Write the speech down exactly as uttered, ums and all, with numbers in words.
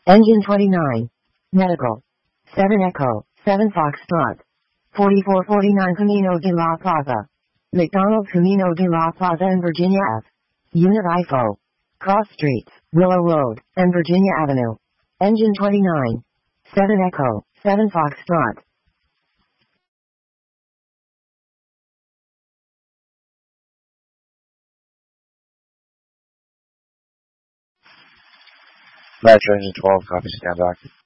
Engine twenty-nine. Medical. seven Echo, seven Foxtrot. forty-four forty-nine Camino de la Plaza. McDonald Camino de la Plaza and Virginia Avenue. Unit I F O. Cross Streets, Willow Road, and Virginia Avenue. Engine twenty-nine. seven Echo, seven Foxtrot. Metro Engine twelve, copy, stand back.